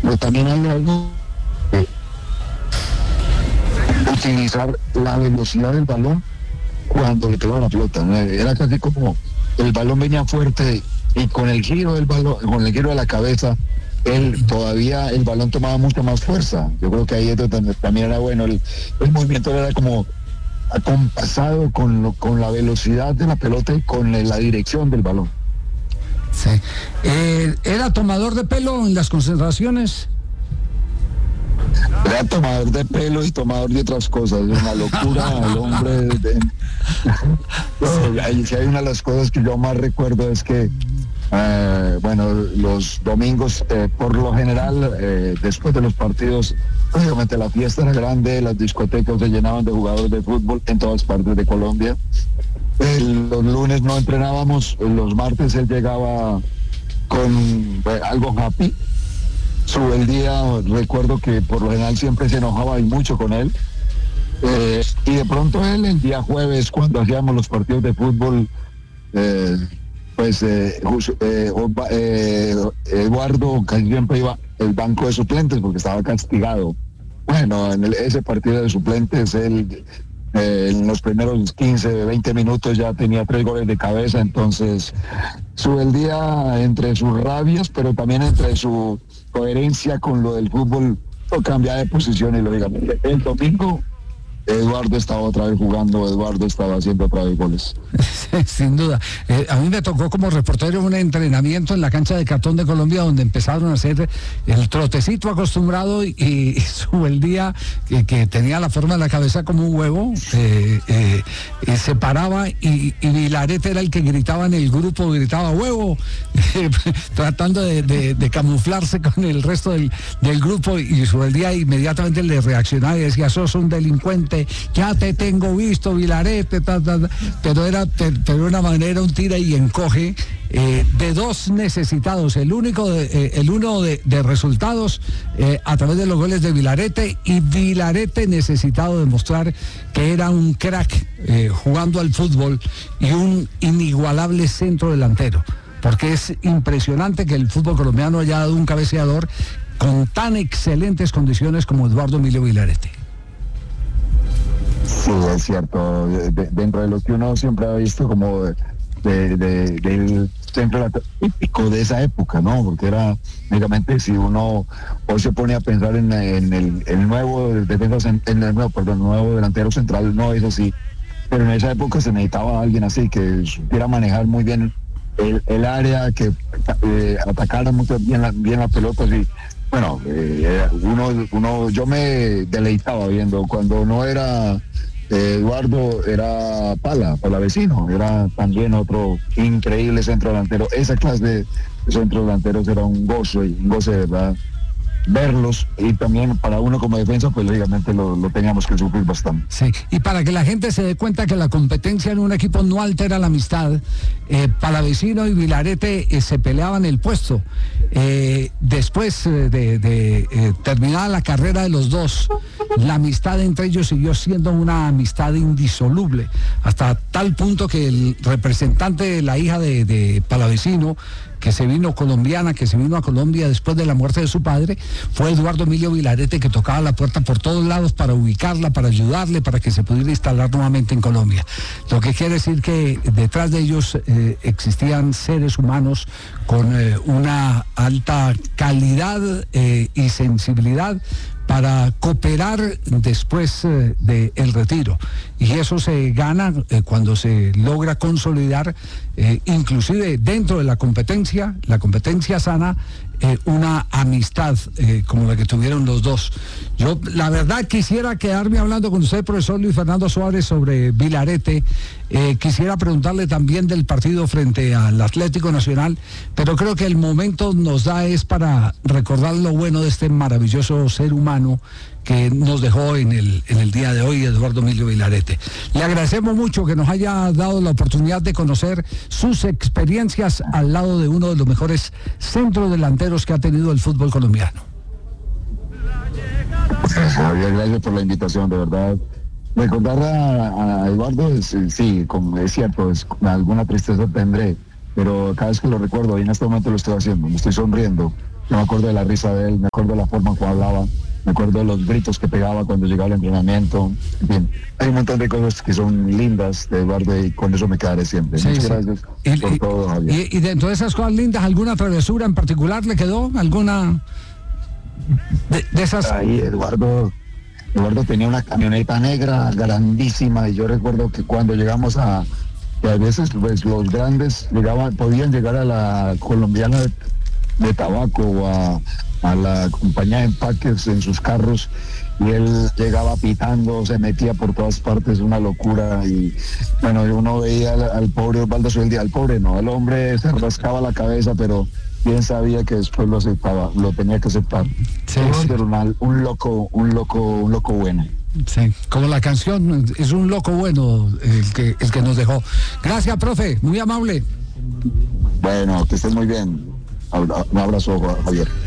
Pero también hay algo, utilizar la velocidad del balón cuando le pegaba la pelota, ¿no? Era casi como el balón venía fuerte y con el giro del balón, con el giro de la cabeza, todavía el balón tomaba mucha más fuerza. Yo creo que ahí también era bueno, el movimiento era como acompasado con la velocidad de la pelota y con la dirección del balón. Sí. ¿Era tomador de pelo en las concentraciones? Era tomador de pelo y tomador de otras cosas, una locura el hombre. Si hay una de las cosas que yo más recuerdo es que, los domingos, por lo general, después de los partidos, obviamente la fiesta era grande, las discotecas se llenaban de jugadores de fútbol en todas partes de Colombia. Los lunes no entrenábamos, los martes él llegaba con algo happy. Sube el día, recuerdo que por lo general siempre se enojaba y mucho con él. Y de pronto él, el día jueves, cuando hacíamos los partidos de fútbol, Eduardo casi siempre iba al banco de suplentes porque estaba castigado. Bueno, en ese partido de suplentes, él en los primeros 15, 20 minutos ya tenía 3 goles de cabeza, entonces sube el día entre sus rabias, pero también entre su coherencia con lo del fútbol, o cambiar de posición y lógicamente. El domingo Eduardo estaba otra vez jugando, Eduardo estaba haciendo otra vez goles. Sin duda. A mí me tocó como reportero un entrenamiento en la cancha de Cartón de Colombia donde empezaron a hacer el trotecito acostumbrado y sube el día que tenía la forma de la cabeza como un huevo, se paraba y Vilarete era el que gritaba en el grupo, gritaba huevo, tratando de camuflarse con el resto del grupo, y sube el día inmediatamente le reaccionaba y decía: sos un delincuente, ya te tengo visto, Vilarete, pero era de una manera un tira y encoge de dos necesitados, el uno de resultados a través de los goles de Vilarete, y Vilarete necesitado de mostrar que era un crack jugando al fútbol y un inigualable centro delantero, porque es impresionante que el fútbol colombiano haya dado un cabeceador con tan excelentes condiciones como Eduardo Emilio Vilarete. Sí, es cierto. Dentro de lo que uno siempre ha visto como del centro típico de esa época, ¿no? Porque era, únicamente, si uno hoy se pone a pensar en el nuevo nuevo delantero central, no es así. Pero en esa época se necesitaba alguien así, que supiera manejar muy bien el área, que atacara muy bien la pelota, así. Bueno, yo me deleitaba viendo cuando no era Eduardo, era Palavecino, era también otro increíble centro delantero. Esa clase de centro delanteros era un goce de verdad verlos, y también para uno como defensa, pues lógicamente lo teníamos que sufrir bastante. Sí, y para que la gente se dé cuenta que la competencia en un equipo no altera la amistad, Palavecino y Vilarete se peleaban el puesto. Después de terminada la carrera de los dos, la amistad entre ellos siguió siendo una amistad indisoluble, hasta tal punto que el representante de la hija de Palavecino, que se vino a Colombia después de la muerte de su padre, fue Eduardo Emilio Vilarete, que tocaba la puerta por todos lados para ubicarla, para ayudarle, para que se pudiera instalar nuevamente en Colombia. Lo que quiere decir que detrás de ellos existían seres humanos con una alta calidad y sensibilidad para cooperar después del retiro. Y eso se gana cuando se logra consolidar, inclusive dentro de la competencia sana, una amistad como la que tuvieron los dos. Yo, la verdad, quisiera quedarme hablando con usted, profesor Luis Fernando Suárez, sobre Vilarete. Quisiera preguntarle también del partido frente al Atlético Nacional, pero creo que el momento nos da es para recordar lo bueno de este maravilloso ser humano que nos dejó en el día de hoy, Eduardo Emilio Vilarete. Le agradecemos mucho que nos haya dado la oportunidad de conocer sus experiencias al lado de uno de los mejores centrodelanteros que ha tenido el fútbol colombiano. Javier, gracias por la invitación, de verdad. Recordar a Eduardo, sí, como es cierto, alguna tristeza tendré, pero cada vez que lo recuerdo, y en este momento lo estoy haciendo, me estoy sonriendo, Yo me acuerdo de la risa de él, me acuerdo de la forma en que hablaba, me acuerdo de los gritos que pegaba cuando llegaba al entrenamiento. En fin, hay un montón de cosas que son lindas de Eduardo y con eso me quedaré siempre. Sí, Muchas sí. gracias por todo, Javier. Y dentro de esas cosas lindas, ¿alguna travesura en particular le quedó? ¿Alguna de esas? Ahí Eduardo tenía una camioneta negra grandísima y yo recuerdo que cuando llegamos que a veces pues, los grandes podían llegar a la colombiana de tabaco o a la compañía de empaques en sus carros y él llegaba pitando, se metía por todas partes, una locura. Y bueno, uno veía al pobre Osvaldo Sueldia, al pobre no, el hombre se rascaba la cabeza, pero bien sabía que después lo aceptaba, lo tenía que aceptar. Sí, sí. Era un loco bueno. Sí, como la canción, es un loco bueno el que nos dejó. Gracias, profe, muy amable. Bueno, que estés muy bien. Un abrazo, Javier.